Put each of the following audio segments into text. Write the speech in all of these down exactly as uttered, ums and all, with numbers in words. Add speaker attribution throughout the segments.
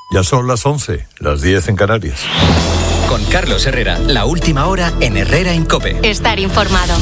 Speaker 1: Ya son las once, las diez en Canarias.
Speaker 2: Con Carlos Herrera, la última hora en Herrera en COPE.
Speaker 3: Estar informado.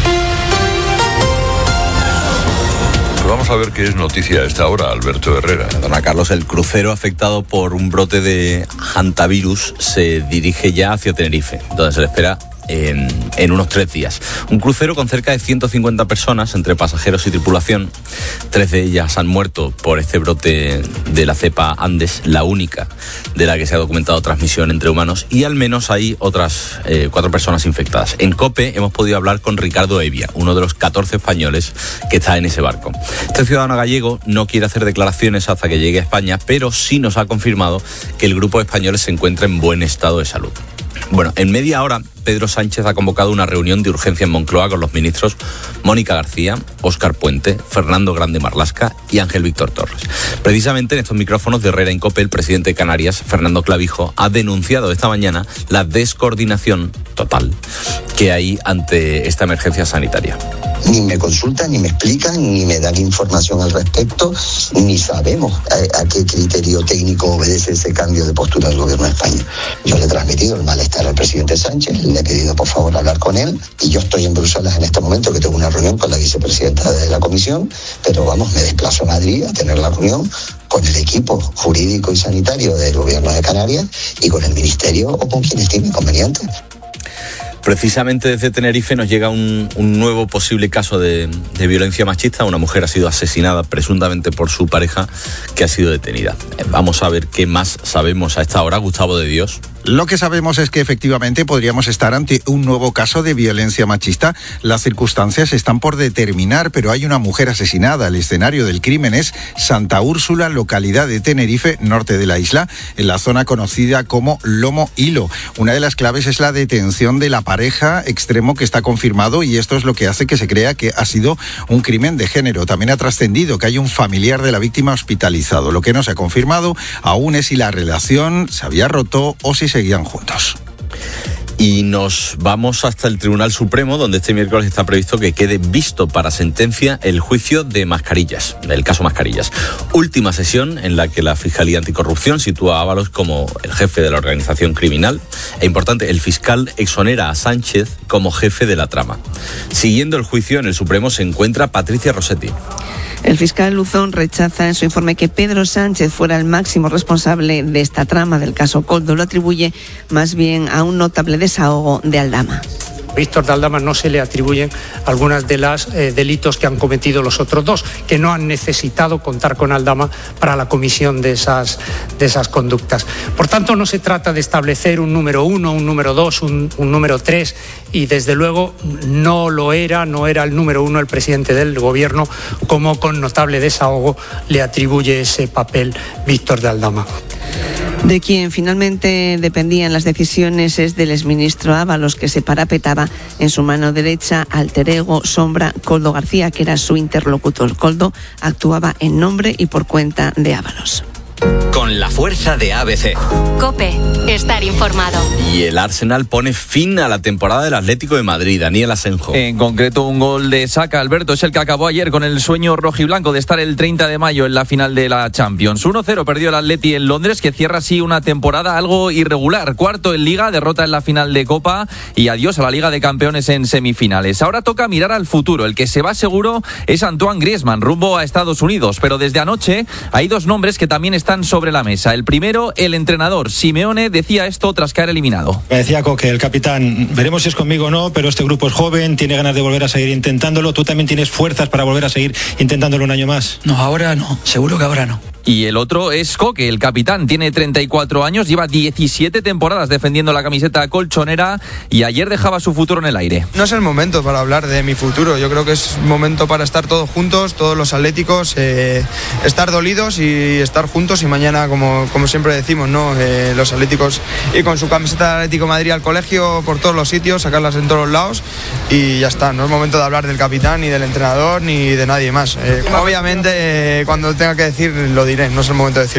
Speaker 1: Vamos a ver qué es noticia a esta hora, Alberto Herrera.
Speaker 4: Perdona, Carlos, el crucero afectado por un brote de hantavirus se dirige ya hacia Tenerife, donde se le espera En, en unos tres días. Un crucero con cerca de ciento cincuenta personas, entre pasajeros y tripulación. Tres de ellas han muerto por este brote de la cepa Andes, la única de la que se ha documentado transmisión entre humanos, y al menos hay otras eh, cuatro personas infectadas. En COPE hemos podido hablar con Ricardo Evia, uno de los catorce españoles que está en ese barco. Este ciudadano gallego no quiere hacer declaraciones hasta que llegue a España, pero sí nos ha confirmado que el grupo de españoles se encuentra en buen estado de salud. Bueno, en media hora Pedro Sánchez ha convocado una reunión de urgencia en Moncloa con los ministros Mónica García, Óscar Puente, Fernando Grande Marlasca y Ángel Víctor Torres. Precisamente en estos micrófonos de Herrera en COPE, el presidente de Canarias, Fernando Clavijo, ha denunciado esta mañana la descoordinación total que hay ante esta emergencia sanitaria.
Speaker 5: Ni me consultan, ni me explican, ni me dan información al respecto, ni sabemos a, a qué criterio técnico obedece ese cambio de postura del gobierno de España. Yo le he transmitido el malestar al presidente Sánchez, le he pedido por favor hablar con él, y yo estoy en Bruselas en este momento, que tengo una reunión con la vicepresidenta de la comisión, pero vamos, me desplazo a Madrid a tener la reunión con el equipo jurídico y sanitario del gobierno de Canarias y con el ministerio o con quien estime conveniente.
Speaker 4: Precisamente desde Tenerife nos llega un, un nuevo posible caso de, de violencia machista. Una mujer ha sido asesinada presuntamente por su pareja, que ha sido detenida. Vamos a ver qué más sabemos a esta hora. Gustavo de Dios.
Speaker 6: Lo que sabemos es que efectivamente podríamos estar ante un nuevo caso de violencia machista. Las circunstancias están por determinar, pero hay una mujer asesinada. El escenario del crimen es Santa Úrsula, localidad de Tenerife, norte de la isla, en la zona conocida como Lomo Hilo. Una de las claves es la detención de la pareja, extremo que está confirmado, y esto es lo que hace que se crea que ha sido un crimen de género. También ha trascendido que hay un familiar de la víctima hospitalizado. Lo que no se ha confirmado aún es si la relación se había roto o si seguían juntos.
Speaker 4: Y nos vamos hasta el Tribunal Supremo, donde este miércoles está previsto que quede visto para sentencia el juicio de Mascarillas, el caso Mascarillas. Última sesión en la que la Fiscalía Anticorrupción sitúa a Ábalos como el jefe de la organización criminal. E importante, el fiscal exonera a Sánchez como jefe de la trama. Siguiendo el juicio en el Supremo se encuentra Patricia Rossetti.
Speaker 7: El fiscal Luzón rechaza en su informe que Pedro Sánchez fuera el máximo responsable de esta trama del caso Koldo. Lo atribuye más bien a un notable desahogo de Aldama.
Speaker 8: Víctor de Aldama no se le atribuyen algunas de las eh, delitos que han cometido los otros dos, que no han necesitado contar con Aldama para la comisión de esas, de esas conductas. Por tanto, no se trata de establecer un número uno, un número dos, un, un número tres, y desde luego no lo era, no era el número uno el presidente del gobierno, como con notable desahogo le atribuye ese papel Víctor de Aldama.
Speaker 7: De quien finalmente dependían las decisiones es del exministro Ábalos, que se parapetaba en su mano derecha, alter ego, sombra, Koldo García, que era su interlocutor. Koldo actuaba en nombre y por cuenta de Ábalos.
Speaker 2: Con la fuerza de A B C.
Speaker 3: COPE, estar informado.
Speaker 4: Y el Arsenal pone fin a la temporada del Atlético de Madrid. Daniel Asenjo.
Speaker 9: En concreto, un gol de Saka, Alberto, es el que acabó ayer con el sueño rojiblanco de estar el treinta de mayo en la final de la Champions. uno cero perdió el Atleti en Londres, que cierra así una temporada algo irregular. Cuarto en Liga, derrota en la final de Copa y adiós a la Liga de Campeones en semifinales. Ahora toca mirar al futuro. El que se va seguro es Antoine Griezmann, rumbo a Estados Unidos. Pero desde anoche hay dos nombres que también están sobre la mesa. El primero, el entrenador Simeone, decía esto tras caer eliminado.
Speaker 10: Me decía Coque, el capitán, veremos si es conmigo o no, pero este grupo es joven, tiene ganas de volver a seguir intentándolo. ¿Tú también tienes fuerzas para volver a seguir intentándolo un año más?
Speaker 11: No, ahora no, seguro que ahora no.
Speaker 9: Y el otro es Coque, el capitán, tiene treinta y cuatro años, lleva diecisiete temporadas defendiendo la camiseta colchonera y ayer dejaba su futuro en el aire.
Speaker 12: No es el momento para hablar de mi futuro, yo creo que es momento para estar todos juntos, todos los atléticos, eh, estar dolidos y estar juntos, y mañana, como, como siempre decimos, ¿no? Eh, los atléticos ir con su camiseta de Atlético de Madrid al colegio por todos los sitios, sacarlas en todos los lados y ya está. No es momento de hablar del capitán, ni del entrenador, ni de nadie más. Eh, obviamente, eh, cuando tenga que decir, lo diré. No es el momento de decirlo.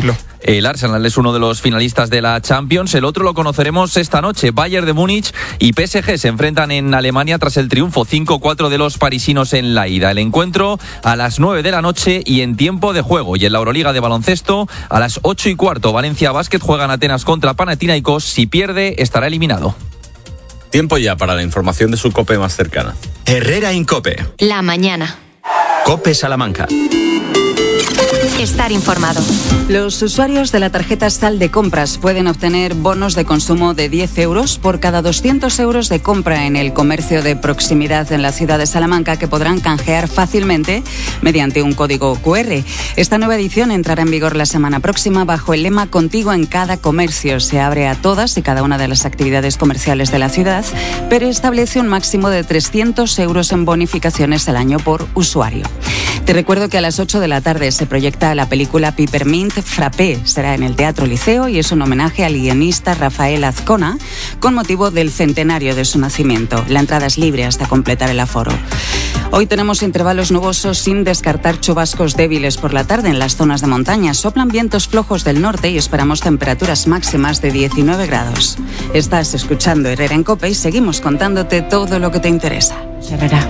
Speaker 9: El Arsenal es uno de los finalistas de la Champions, el otro lo conoceremos esta noche. Bayern de Múnich y P S G se enfrentan en Alemania tras el triunfo cinco cuatro de los parisinos en la ida. El encuentro a las nueve de la noche y en tiempo de juego. Y en la Euroliga de baloncesto a las ocho y cuarto Valencia Basket juega en Atenas contra Panathinaikos. Si pierde estará eliminado.
Speaker 4: Tiempo ya para la información de su COPE más cercana.
Speaker 2: Herrera Incope.
Speaker 3: La mañana.
Speaker 2: COPE Salamanca.
Speaker 3: Estar informado.
Speaker 13: Los usuarios de la tarjeta Sal de Compras pueden obtener bonos de consumo de diez euros por cada doscientos euros de compra en el comercio de proximidad en la ciudad de Salamanca, que podrán canjear fácilmente mediante un código cu erre. Esta nueva edición entrará en vigor la semana próxima bajo el lema Contigo en cada comercio. Se abre a todas y cada una de las actividades comerciales de la ciudad, pero establece un máximo de trescientos euros en bonificaciones al año por usuario. Te recuerdo que a las ocho de la tarde se proyecta la película Peppermint Frappé. Será en el Teatro Liceo y es un homenaje al guionista Rafael Azcona con motivo del centenario de su nacimiento. La entrada es libre hasta completar el aforo. Hoy tenemos intervalos nubosos sin descartar chubascos débiles por la tarde en las zonas de montaña. Soplan vientos flojos del norte y esperamos temperaturas máximas de diecinueve grados. Estás escuchando Herrera en COPE y seguimos contándote todo lo que te interesa. Herrera.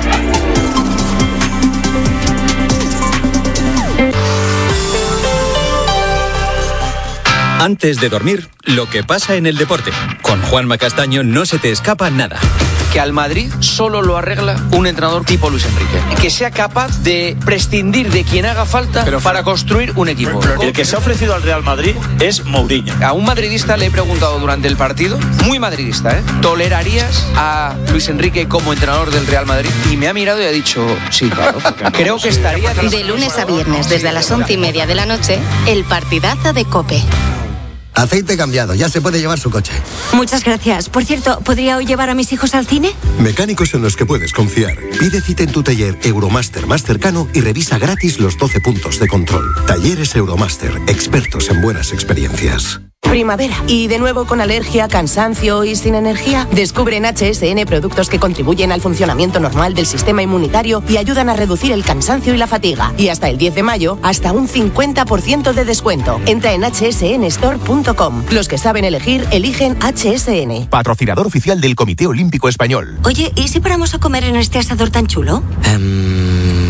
Speaker 2: Antes de dormir, lo que pasa en el deporte. Con Juanma Castaño no se te escapa nada.
Speaker 14: Que al Madrid solo lo arregla un entrenador tipo Luis Enrique. Que sea capaz de prescindir de quien haga falta pero, para construir un equipo.
Speaker 15: El que se ha ofrecido al Real Madrid es Mourinho.
Speaker 14: A un madridista le he preguntado durante el partido, muy madridista, ¿eh? ¿Tolerarías a Luis Enrique como entrenador del Real Madrid? Y me ha mirado y ha dicho, sí, claro. No, creo que estaría...
Speaker 3: De lunes a viernes, desde las once y media de la noche, el partidazo de COPE.
Speaker 16: Aceite cambiado, ya se puede llevar su coche.
Speaker 17: Muchas gracias. Por cierto, ¿podría hoy llevar a mis hijos al cine?
Speaker 18: Mecánicos en los que puedes confiar. Pide cita en tu taller Euromaster más cercano y revisa gratis los doce puntos de control. Talleres Euromaster, expertos en buenas experiencias.
Speaker 19: Primavera. Y de nuevo con alergia, cansancio y sin energía. Descubre en H S N productos que contribuyen al funcionamiento normal del sistema inmunitario y ayudan a reducir el cansancio y la fatiga. Y hasta el diez de mayo, hasta un cincuenta por ciento de descuento. Entra en hache ese ene store punto com. Los que saben elegir, eligen H S N.
Speaker 20: Patrocinador oficial del Comité Olímpico Español.
Speaker 17: Oye, ¿y si paramos a comer en este asador tan chulo?
Speaker 21: Um...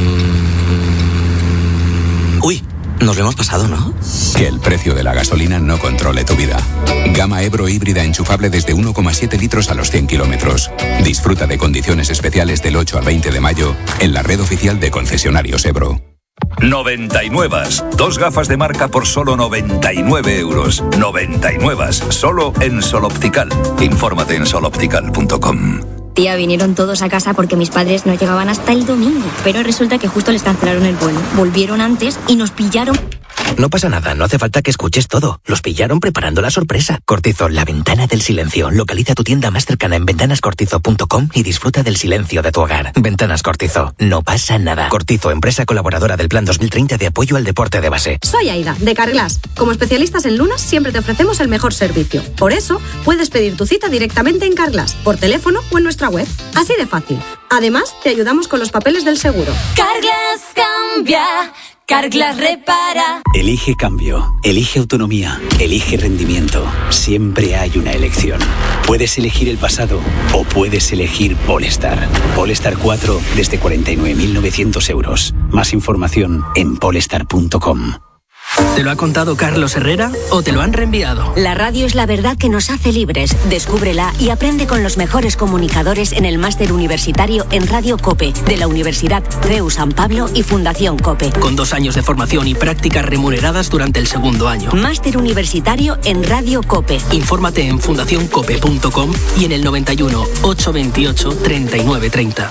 Speaker 21: Uy. Nos lo hemos pasado, ¿no?
Speaker 22: Que el precio de la gasolina no controle tu vida. Gama Ebro híbrida enchufable desde uno coma siete litros a los cien kilómetros. Disfruta de condiciones especiales del ocho al veinte de mayo en la red oficial de concesionarios Ebro.
Speaker 1: noventa y nueve. Dos gafas de marca por solo noventa y nueve euros. noventa y nueve. Solo en Sol Optical. Infórmate en sol optical punto com.
Speaker 23: Tía, vinieron todos a casa porque mis padres no llegaban hasta el domingo. Pero resulta que justo les cancelaron el vuelo. Volvieron antes y nos pillaron...
Speaker 21: No pasa nada, no hace falta que escuches todo. Los pillaron preparando la sorpresa. Cortizo, la ventana del silencio. Localiza tu tienda más cercana en ventanas cortizo punto com y disfruta del silencio de tu hogar. Ventanas Cortizo, no pasa nada. Cortizo, empresa colaboradora del Plan dos mil treinta de apoyo al deporte de base.
Speaker 24: Soy Aida, de Carglass. Como especialistas en lunas, siempre te ofrecemos el mejor servicio. Por eso, puedes pedir tu cita directamente en Carglass, por teléfono o en nuestra web. Así de fácil. Además, te ayudamos con los papeles del seguro.
Speaker 25: Carglass cambia. Carglass repara.
Speaker 26: Elige cambio, elige autonomía, elige rendimiento. Siempre hay una elección. Puedes elegir el pasado o puedes elegir Polestar. Polestar cuatro desde cuarenta y nueve mil novecientos euros. Más información en polestar punto com.
Speaker 27: ¿Te lo ha contado Carlos Herrera o te lo han reenviado?
Speaker 17: La radio es la verdad que nos hace libres. Descúbrela y aprende con los mejores comunicadores en el máster universitario en Radio COPE de la Universidad C E U San Pablo y Fundación COPE.
Speaker 27: Con dos años de formación y prácticas remuneradas durante el segundo año.
Speaker 17: Máster universitario en Radio COPE.
Speaker 27: Infórmate en fundación cope punto com y en el noventa y uno, ochocientos veintiocho, treinta y nueve treinta.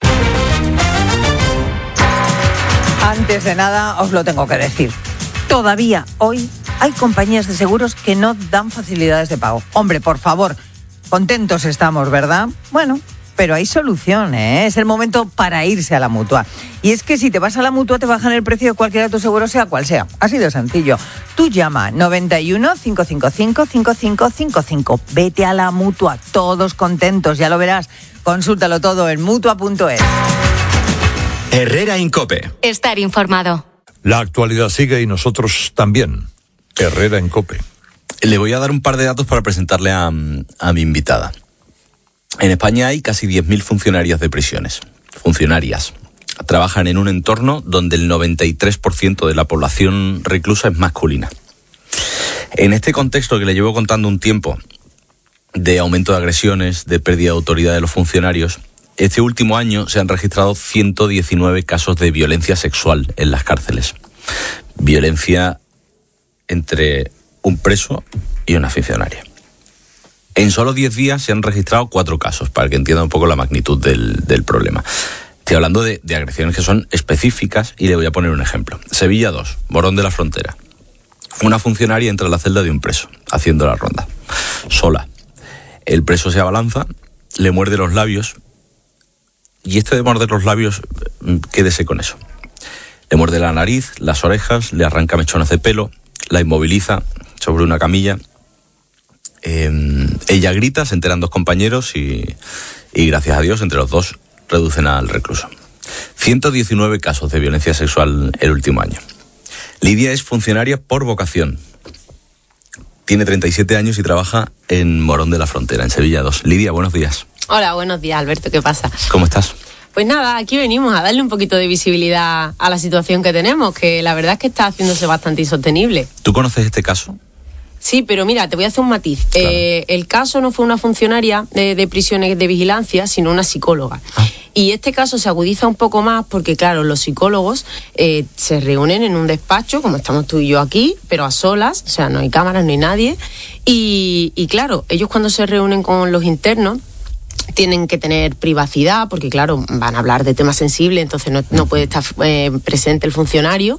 Speaker 28: Antes de nada, os lo tengo que decir. Todavía hoy hay compañías de seguros que no dan facilidades de pago. Hombre, por favor, contentos estamos, ¿verdad? Bueno, pero hay solución, ¿eh? Es el momento para irse a la Mutua. Y es que si te vas a la Mutua te bajan el precio de cualquiera de tus seguros, sea cual sea. Así de sencillo. Tú llama noventa y uno, cinco cinco cinco, cinco cinco cinco cinco. Vete a la Mutua, todos contentos, ya lo verás. Consúltalo todo en mutua punto es.
Speaker 2: Herrera Incope.
Speaker 3: Estar informado.
Speaker 1: La actualidad sigue y nosotros también.
Speaker 5: Herrera en COPE.
Speaker 4: Le voy a dar un par de datos para presentarle a, a mi invitada. En España hay casi diez mil funcionarias de prisiones. Funcionarias. Trabajan en un entorno donde el noventa y tres por ciento de la población reclusa es masculina. En este contexto que le llevo contando un tiempo, de aumento de agresiones, de pérdida de autoridad de los funcionarios, este último año se han registrado ciento diecinueve casos de violencia sexual en las cárceles. Violencia entre un preso y una funcionaria. En solo diez días se han registrado cuatro casos, para que entienda un poco la magnitud del, del problema. Estoy hablando de, de agresiones que son específicas y le voy a poner un ejemplo. Sevilla dos, Morón de la Frontera. Una funcionaria entra a la celda de un preso, haciendo la ronda, sola. El preso se abalanza, le muerde los labios, y este de morder los labios, quédese con eso. Le muerde la nariz, las orejas, le arranca mechones de pelo, la inmoviliza sobre una camilla. Eh, ella grita, se enteran dos compañeros y, y gracias a Dios, entre los dos, reducen al recluso. ciento diecinueve casos de violencia sexual el último año. Lidia es funcionaria por vocación. Tiene treinta y siete años y trabaja en Morón de la Frontera, en Sevilla dos. Lidia, buenos días.
Speaker 6: Hola, buenos días, Alberto, ¿qué pasa?
Speaker 4: ¿Cómo estás?
Speaker 6: Pues nada, aquí venimos a darle un poquito de visibilidad a la situación que tenemos, que la verdad es que está haciéndose bastante insostenible.
Speaker 4: ¿Tú conoces este caso?
Speaker 6: Sí, pero mira, te voy a hacer un matiz. Claro. Eh, el caso no fue una funcionaria de, de prisiones de vigilancia, sino una psicóloga. Ah. Y este caso se agudiza un poco más porque, claro, los psicólogos eh, se reúnen en un despacho, como estamos tú y yo aquí, pero a solas, o sea, no hay cámaras, no hay nadie. Y, y claro, ellos cuando se reúnen con los internos, tienen que tener privacidad, porque claro, van a hablar de temas sensibles, entonces no, no puede estar eh, presente el funcionario.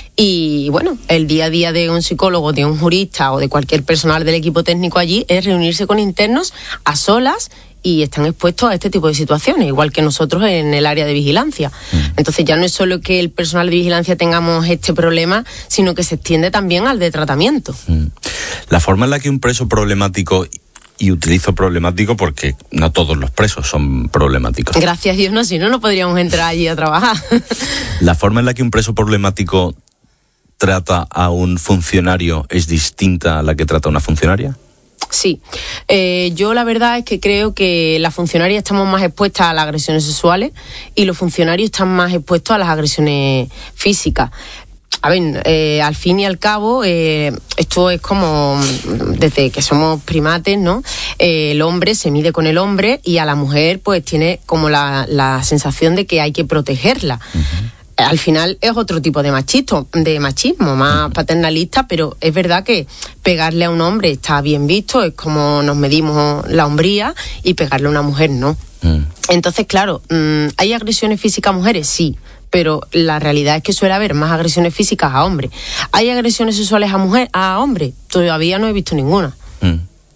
Speaker 6: Y bueno, el día a día de un psicólogo, de un jurista o de cualquier personal del equipo técnico allí es reunirse con internos a solas y están expuestos a este tipo de situaciones, igual que nosotros en el área de vigilancia. Entonces ya no es solo que el personal de vigilancia tengamos este problema, sino que se extiende también al de tratamiento.
Speaker 4: La forma en la que un preso problemático, y utilizo problemático porque no todos los presos son problemáticos.
Speaker 6: Gracias a Dios, no, si no, no podríamos entrar allí a trabajar.
Speaker 4: ¿La forma en la que un preso problemático trata a un funcionario es distinta a la que trata a una funcionaria?
Speaker 6: Sí, eh, yo la verdad es que creo que las funcionarias estamos más expuestas a las agresiones sexuales y los funcionarios están más expuestos a las agresiones físicas. A ver, eh, al fin y al cabo, eh, esto es como desde que somos primates, ¿no? Eh, el hombre se mide con el hombre y a la mujer pues tiene como la, la sensación de que hay que protegerla. Uh-huh. Al final es otro tipo de machismo, de machismo, más uh-huh. paternalista, pero es verdad que pegarle a un hombre está bien visto, es como nos medimos la hombría, y pegarle a una mujer no. Uh-huh. Entonces, claro, ¿hay agresiones físicas a mujeres? Sí. Pero la realidad es que suele haber más agresiones físicas a hombres. ¿Hay agresiones sexuales a mujer, a hombres? Todavía no he visto ninguna. Mm.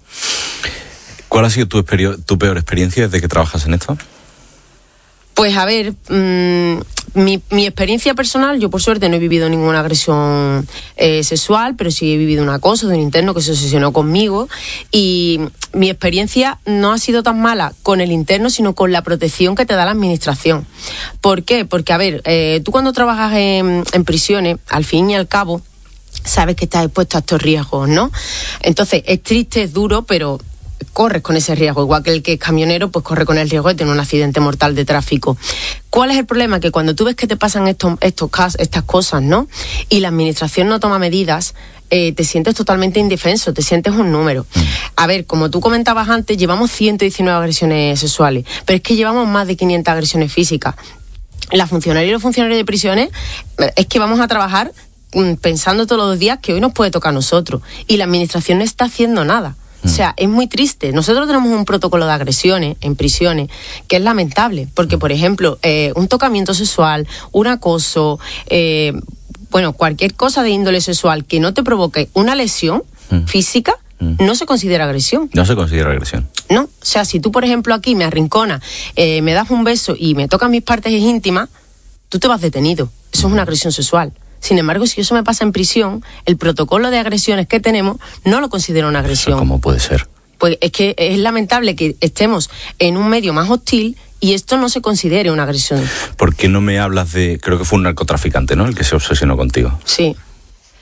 Speaker 4: ¿Cuál ha sido tu, experio- tu peor experiencia desde que trabajas en esto?
Speaker 6: Pues a ver, mmm, mi, mi experiencia personal, yo por suerte no he vivido ninguna agresión eh, sexual, pero sí he vivido un acoso de un interno que se obsesionó conmigo, y mi experiencia no ha sido tan mala con el interno, sino con la protección que te da la administración. ¿Por qué? Porque, a ver, eh, tú cuando trabajas en, en prisiones, al fin y al cabo, sabes que estás expuesto a estos riesgos, ¿no? Entonces, es triste, es duro, pero corres con ese riesgo, igual que el que es camionero, pues corre con el riesgo de tener un accidente mortal de tráfico. ¿Cuál es el problema? Que cuando tú ves que te pasan estos, estos casos, estas cosas, ¿no? Y la administración no toma medidas, eh, te sientes totalmente indefenso, te sientes un número. A ver, como tú comentabas antes, llevamos ciento diecinueve agresiones sexuales, pero es que llevamos más de quinientas agresiones físicas. La funcionaria y los funcionarios de prisiones, es que vamos a trabajar pensando todos los días que hoy nos puede tocar a nosotros, y la administración no está haciendo nada. O sea, es muy triste. Nosotros tenemos un protocolo de agresiones en prisiones que es lamentable, porque, por ejemplo, eh, un tocamiento sexual, un acoso, eh, bueno, cualquier cosa de índole sexual que no te provoque una lesión mm. física, mm. no se considera agresión.
Speaker 4: No se considera agresión.
Speaker 6: No, o sea, si tú, por ejemplo, aquí me arrinconas, eh, me das un beso y me tocas mis partes íntimas, tú te vas detenido. Eso mm. es una agresión sexual. Sin embargo, si eso me pasa en prisión, el protocolo de agresiones que tenemos no lo considero una agresión.
Speaker 4: ¿Cómo puede ser?
Speaker 6: Pues es que es lamentable que estemos en un medio más hostil y esto no se considere una agresión.
Speaker 4: ¿Por qué no me hablas de, creo que fue un narcotraficante, ¿no?, el que se obsesionó contigo?
Speaker 6: Sí.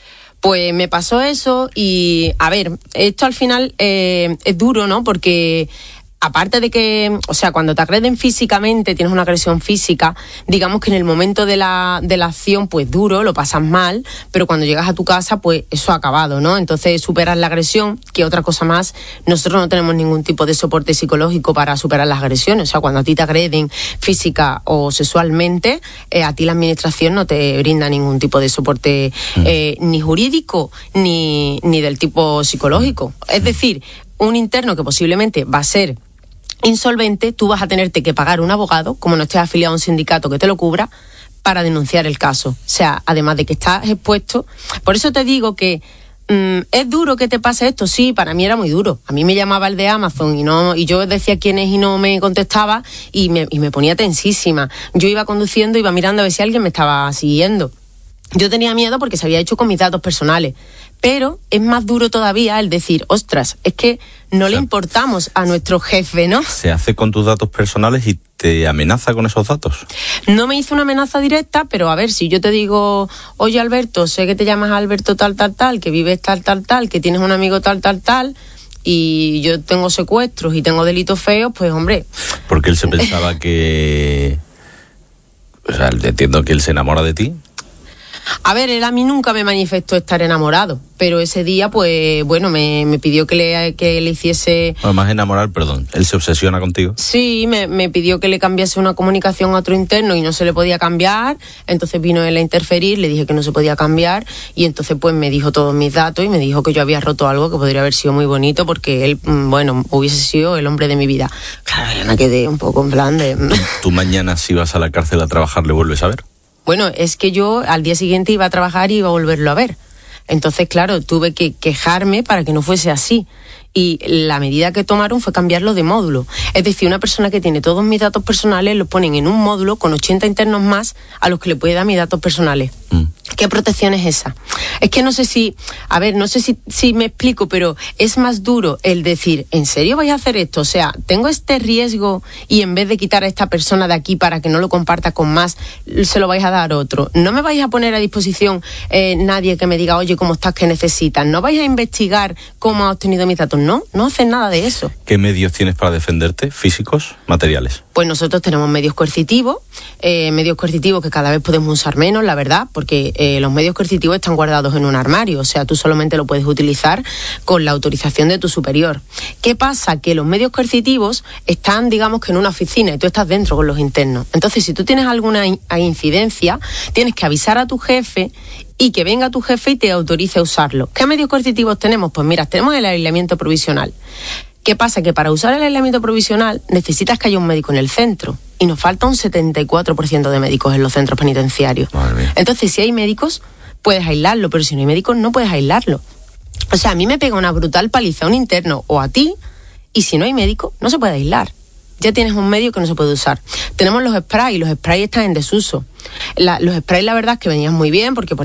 Speaker 6: Pues me pasó eso y, a ver, esto al final eh, es duro, ¿no? Porque aparte de que, o sea, cuando te agreden físicamente, tienes una agresión física, digamos que en el momento de la, de la acción, pues duro, lo pasas mal, pero cuando llegas a tu casa, pues eso ha acabado, ¿no? Entonces superas la agresión, que otra cosa más, nosotros no tenemos ningún tipo de soporte psicológico para superar las agresiones, o sea, cuando a ti te agreden física o sexualmente, eh, a ti la administración no te brinda ningún tipo de soporte eh, ni jurídico ni, ni del tipo psicológico. Es decir, un interno que posiblemente va a ser insolvente, tú vas a tenerte que pagar un abogado, como no estés afiliado a un sindicato que te lo cubra, para denunciar el caso. O sea, además de que estás expuesto. Por eso te digo que mm, es duro que te pase esto. Sí, para mí era muy duro. A mí me llamaba el de Amazon y no y yo decía quién es y no me contestaba y me, y me ponía tensísima. Yo iba conduciendo, iba mirando a ver si alguien me estaba siguiendo. Yo tenía miedo porque se había hecho con mis datos personales. Pero es más duro todavía el decir, ostras, es que no o sea, le importamos a nuestro jefe, ¿no?
Speaker 4: Se hace con tus datos personales y te amenaza con esos datos.
Speaker 6: No me hizo una amenaza directa, pero a ver, si yo te digo, oye Alberto, sé que te llamas Alberto tal, tal, tal, que vives tal, tal, tal, que tienes un amigo tal, tal, tal, y yo tengo secuestros y tengo delitos feos, pues hombre...
Speaker 4: Porque él se pensaba que... O sea, entiendo que él se enamora de ti.
Speaker 6: A ver, él a mí nunca me manifestó estar enamorado, pero ese día, pues, bueno, me, me pidió que le, que le hiciese...
Speaker 4: Bueno, más enamorar, perdón, ¿él se obsesiona contigo?
Speaker 6: Sí, me, me pidió que le cambiase una comunicación a otro interno y no se le podía cambiar, entonces vino él a interferir, le dije que no se podía cambiar y entonces pues me dijo todos mis datos y me dijo que yo había roto algo que podría haber sido muy bonito porque él, bueno, hubiese sido el hombre de mi vida. Claro, yo me quedé un poco en plan de...
Speaker 4: ¿Tú mañana si vas a la cárcel a trabajar le vuelves a ver?
Speaker 6: Bueno, es que yo al día siguiente iba a trabajar y iba a volverlo a ver. Entonces, claro, tuve que quejarme para que no fuese así. Y la medida que tomaron fue cambiarlo de módulo. Es decir, una persona que tiene todos mis datos personales los ponen en un módulo con ochenta internos más a los que le puede dar mis datos personales. Mm. ¿Qué protección es esa? Es que no sé si, a ver, no sé si, si me explico, pero es más duro el decir, ¿en serio vais a hacer esto? O sea, tengo este riesgo y en vez de quitar a esta persona de aquí para que no lo comparta con más, se lo vais a dar a otro. No me vais a poner a disposición eh, nadie que me diga, oye, ¿cómo estás? ¿Qué necesitas? No vais a investigar cómo has obtenido mis datos. No, no hacen nada de eso.
Speaker 4: ¿Qué medios tienes para defenderte? ¿Físicos? ¿Materiales?
Speaker 6: Pues nosotros tenemos medios coercitivos, eh, medios coercitivos que cada vez podemos usar menos, la verdad, porque eh, los medios coercitivos están guardados en un armario, o sea, tú solamente lo puedes utilizar con la autorización de tu superior. ¿Qué pasa? Que los medios coercitivos están, digamos, que en una oficina y tú estás dentro con los internos. Entonces, si tú tienes alguna in- incidencia, tienes que avisar a tu jefe y que venga tu jefe y te autorice a usarlo. ¿Qué medios coercitivos tenemos? Pues mira, tenemos el aislamiento provisional. ¿Qué pasa? Que para usar el aislamiento provisional necesitas que haya un médico en el centro y nos falta un setenta y cuatro por ciento de médicos en los centros penitenciarios. Entonces, si hay médicos, puedes aislarlo, pero si no hay médicos, no puedes aislarlo. O sea, a mí me pega una brutal paliza un interno o a ti, y si no hay médico, no se puede aislar. Ya tienes un medio que no se puede usar. Tenemos los sprays, los sprays están en desuso. La, los sprays, la verdad es que venían muy bien porque, por